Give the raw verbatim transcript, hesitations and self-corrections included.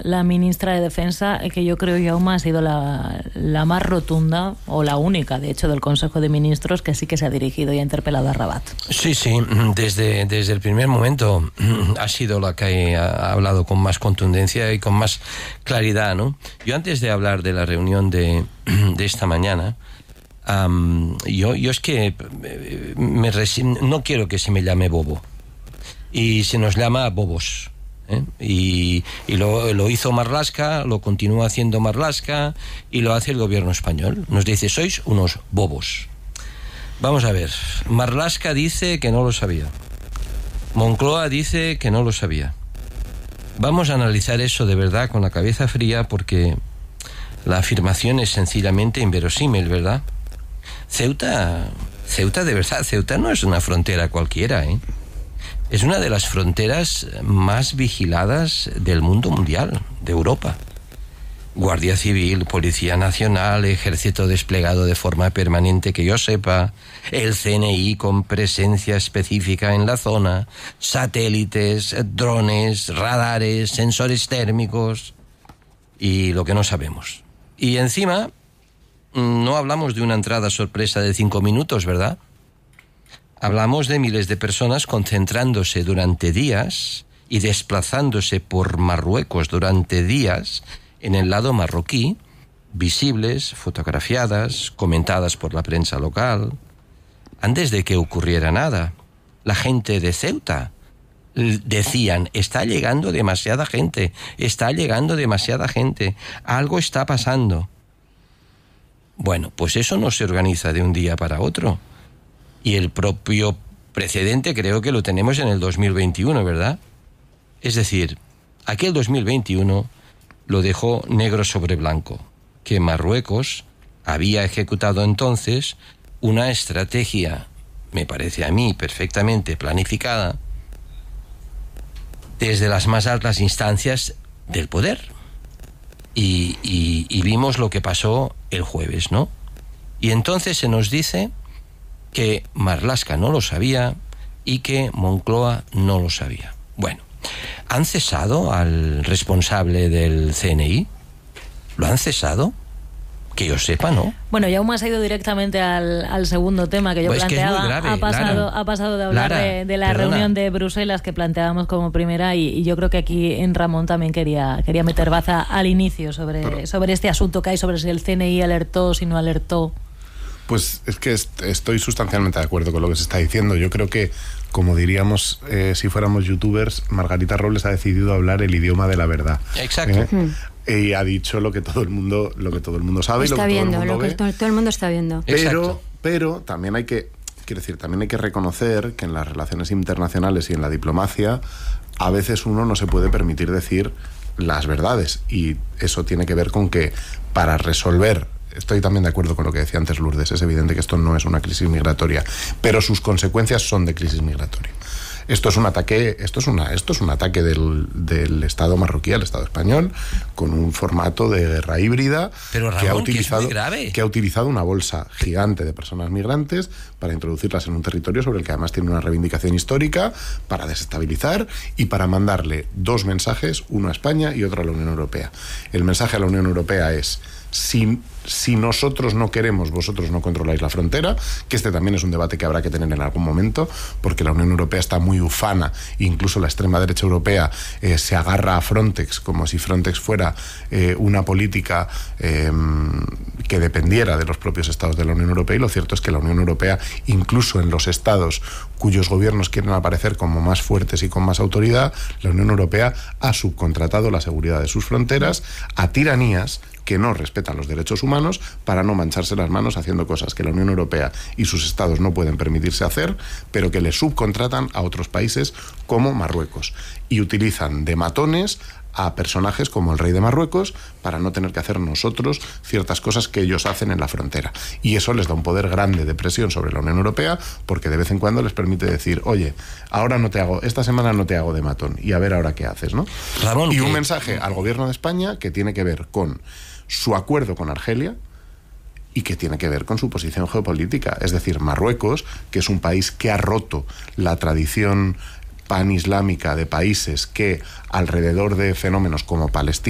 la ministra de Defensa, que yo creo, Jaume, ha sido la, la más rotunda, o la única, de hecho, del Consejo de Ministros que sí que se ha dirigido y ha interpelado a Rabat. Sí, sí, desde, desde el primer momento ha sido la que ha hablado con más contundencia y con más claridad, ¿no? Yo antes de hablar de la reunión de, de esta mañana, um, yo, yo es que me resi- no quiero que se me llame bobo. Y se nos llama bobos. ¿eh? Y, y lo, lo hizo Marlaska, lo continúa haciendo Marlaska y lo hace el gobierno español. Nos dice, sois unos bobos. Vamos a ver, Marlaska dice que no lo sabía. Moncloa dice que no lo sabía. Vamos a analizar eso de verdad con la cabeza fría, porque la afirmación es sencillamente inverosímil, ¿verdad? Ceuta, Ceuta de verdad, Ceuta no es una frontera cualquiera, ¿eh? Es una de las fronteras más vigiladas del mundo mundial, de Europa. Guardia Civil, Policía Nacional, Ejército desplegado de forma permanente que yo sepa, el C N I con presencia específica en la zona, satélites, drones, radares, sensores térmicos y lo que no sabemos. Y encima, no hablamos de una entrada sorpresa de cinco minutos, ¿verdad? Hablamos de miles de personas concentrándose durante días y desplazándose por Marruecos durante días en el lado marroquí, visibles, fotografiadas, comentadas por la prensa local. Antes de que ocurriera nada, la gente de Ceuta decían, está llegando demasiada gente, está llegando demasiada gente, algo está pasando. Bueno, pues eso no se organiza de un día para otro. Y el propio precedente creo que lo tenemos en el dos mil veintiuno, ¿verdad? Es decir, aquel dos mil veintiuno lo dejó negro sobre blanco, que Marruecos había ejecutado entonces una estrategia, me parece a mí, perfectamente planificada, desde las más altas instancias del poder. Y, y, y vimos lo que pasó el jueves, ¿no? Y entonces se nos dice que Marlaska no lo sabía y que Moncloa no lo sabía. Bueno, ¿han cesado al responsable del C N I? ¿Lo han cesado? Que yo sepa, ¿no? Bueno, Jaume ha ido directamente al, al segundo tema que yo pues planteaba. Que es muy grave, ha, pasado, Lara. ha pasado de hablar Lara, de, de la perdona. reunión de Bruselas que planteábamos como primera y, y yo creo que aquí en Ramón también quería, quería meter baza al inicio sobre, Pero, sobre este asunto que hay, sobre si el C N I alertó, si no alertó. Pues es que est- estoy sustancialmente de acuerdo con lo que se está diciendo. Yo creo que, como diríamos, eh, si fuéramos youtubers, Margarita Robles ha decidido hablar el idioma de la verdad. Exacto. ¿Eh? Hmm. Y ha dicho lo que todo el mundo, lo que todo el mundo sabe, está y lo que viendo, todo el mundo lo que ve. todo, todo el mundo está viendo. Pero, Exacto. pero también hay que, quiero decir, también hay que reconocer que en las relaciones internacionales y en la diplomacia a veces uno no se puede permitir decir las verdades, y eso tiene que ver con que para resolver, estoy también de acuerdo con lo que decía antes Lourdes, es evidente que esto no es una crisis migratoria, pero sus consecuencias son de crisis migratoria. Esto es un ataque, esto es una, esto es un ataque del, del Estado marroquí al Estado español, con un formato de guerra híbrida. Pero Ramón, que ha utilizado, que es muy grave. que ha utilizado una bolsa gigante de personas migrantes para introducirlas en un territorio sobre el que además tiene una reivindicación histórica, para desestabilizar y para mandarle dos mensajes, uno a España y otro a la Unión Europea. El mensaje a la Unión Europea es: Si, si nosotros no queremos, vosotros no controláis la frontera, que este también es un debate que habrá que tener en algún momento, porque la Unión Europea está muy ufana, incluso la extrema derecha europea eh, se agarra a Frontex como si Frontex fuera eh, una política eh, que dependiera de los propios estados de la Unión Europea, y lo cierto es que la Unión Europea, incluso en los estados cuyos gobiernos quieren aparecer como más fuertes y con más autoridad, la Unión Europea ha subcontratado la seguridad de sus fronteras a tiranías que no respetan los derechos humanos para no mancharse las manos haciendo cosas que la Unión Europea y sus estados no pueden permitirse hacer, pero que le subcontratan a otros países como Marruecos, y utilizan de matones a personajes como el rey de Marruecos para no tener que hacer nosotros ciertas cosas que ellos hacen en la frontera. Y eso les da un poder grande de presión sobre la Unión Europea, porque de vez en cuando les permite decir: oye, ahora no te hago, esta semana no te hago de matón, y a ver ahora qué haces, ¿no? Ramón, y un que... mensaje al gobierno de España que tiene que ver con su acuerdo con Argelia y que tiene que ver con su posición geopolítica. Es decir, Marruecos, que es un país que ha roto la tradición panislámica de países que alrededor de fenómenos como Palestina